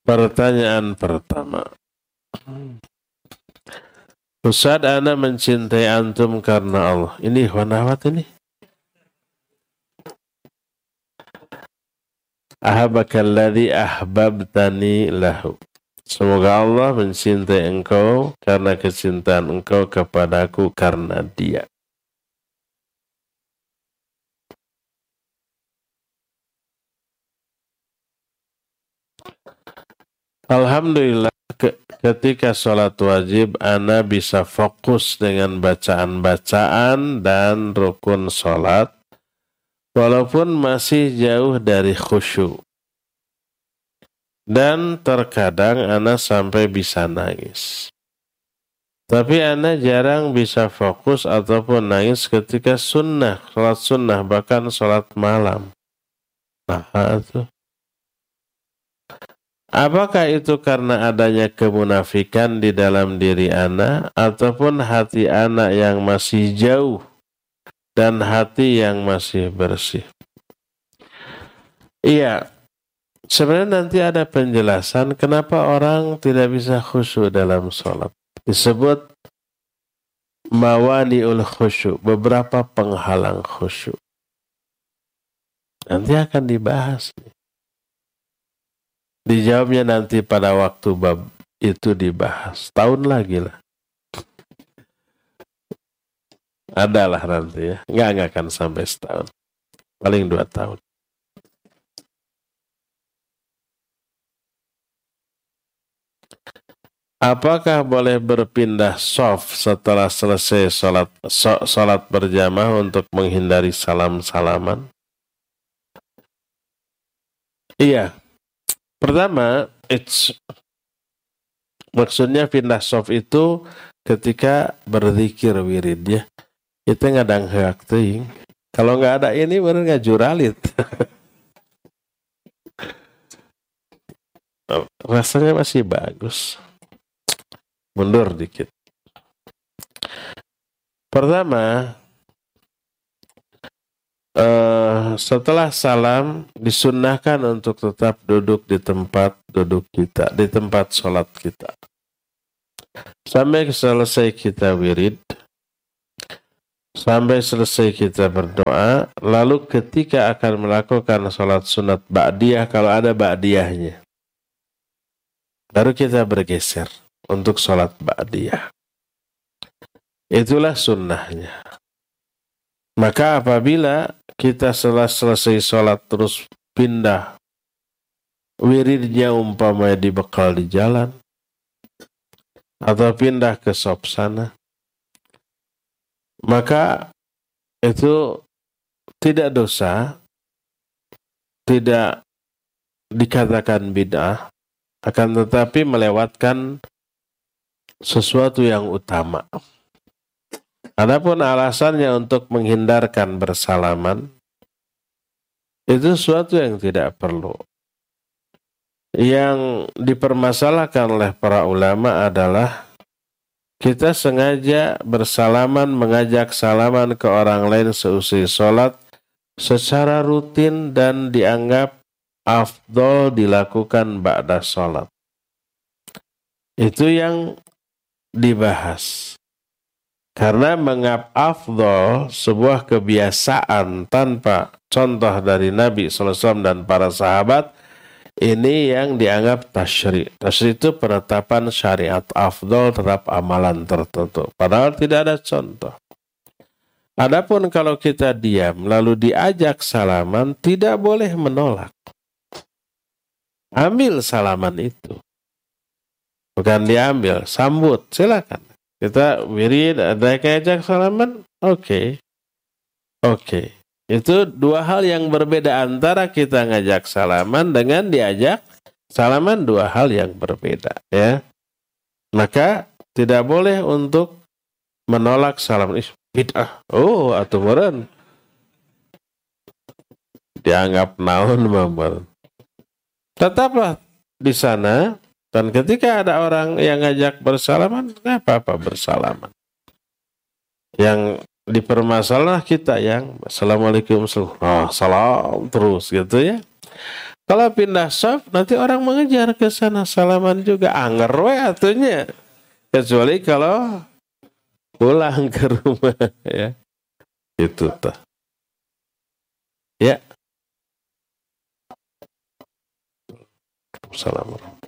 Pertanyaan pertama. Ustaz, ana mencintai antum karena Allah. Ini wanawat ini. Ahabakalladzi ahbabtani lahu. Semoga Allah mencintai engkau karena kecintaan engkau kepadaku karena dia. Alhamdulillah ketika sholat wajib ana bisa fokus dengan bacaan-bacaan dan rukun sholat walaupun masih jauh dari khusyuk. Dan terkadang ana sampai bisa nangis. Tapi ana jarang bisa fokus ataupun nangis ketika sunnah, sholat sunnah, bahkan sholat malam. Nah, itu. Apakah itu karena adanya kemunafikan di dalam diri ana ataupun hati ana yang masih jauh dan hati yang masih bersih? Iya, sebenarnya nanti ada penjelasan kenapa orang tidak bisa khusyuk dalam sholat. Disebut mawani'ul khusyuk, beberapa penghalang khusyuk. Nanti akan dibahas. Dijawabnya nanti pada waktu bab itu dibahas. Tahun lagi lah. Adalah nanti ya. Nggak akan sampai setahun. Paling 2 tahun. Apakah boleh berpindah shaf setelah selesai sholat berjamaah untuk menghindari salam-salaman? Iya. Pertama, maksudnya pindah shaf itu ketika berzikir wirid ya. Itu ngadang heak teuing. Kalau nggak ada ini baru ngajuralit. Rasanya masih bagus. Mundur dikit. Pertama, setelah salam disunnahkan untuk tetap duduk di tempat duduk kita, di tempat sholat kita. Sampai selesai kita wirid, sampai selesai kita berdoa, lalu ketika akan melakukan sholat sunat ba'diyah, kalau ada ba'diyahnya, baru kita bergeser untuk sholat ba'diyah. Itulah sunnahnya. Maka apabila kita setelah selesai sholat terus pindah wiridnya umpamanya dibekal di jalan atau pindah ke shop sana, maka itu tidak dosa, tidak dikatakan bid'ah, akan tetapi melewatkan sesuatu yang utama. Adapun alasannya untuk menghindarkan bersalaman, itu sesuatu yang tidak perlu. Yang dipermasalahkan oleh para ulama adalah kita sengaja bersalaman, mengajak salaman ke orang lain seusai sholat secara rutin dan dianggap afdol dilakukan ba'da sholat. Itu yang dibahas. Karena menganggap afdol sebuah kebiasaan tanpa contoh dari Nabi SAW dan para sahabat, ini yang dianggap tasyri'. Tasyri' itu penetapan syariat afdol terhadap amalan tertentu. Padahal tidak ada contoh. Adapun kalau kita diam lalu diajak salaman, tidak boleh menolak. Ambil salaman itu. Bukan diambil, sambut, silakan. Kita wirid, ada ngajak salaman, oke. Itu dua hal yang berbeda, antara kita ngajak salaman dengan diajak salaman, dua hal yang berbeda ya. Maka tidak boleh untuk menolak salam. Bid'ah. Oh, atuh meureun. Dianggap naon mah. Tetaplah di sana. Dan ketika ada orang yang ngajak bersalaman, nggak apa-apa bersalaman. Yang dipermasalah kita yang Assalamualaikum, salam terus gitu ya. Kalau pindah shop, nanti orang mengejar ke sana, salaman juga. Anger we atunya. Kecuali kalau pulang ke rumah ya. Itu tuh. Ya. Assalamualaikum.